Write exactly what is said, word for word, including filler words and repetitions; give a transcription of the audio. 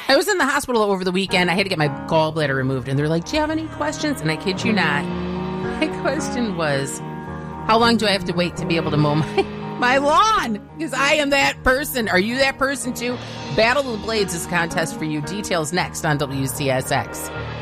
I was in the hospital over the weekend. I had to get my gallbladder removed, and they're like, do you have any questions? And I kid you not, my question was, how long do I have to wait to be able to mow my, my lawn? Because I am that person. Are you that person too? Battle of the Blades is a contest for you. Details next on W C S X.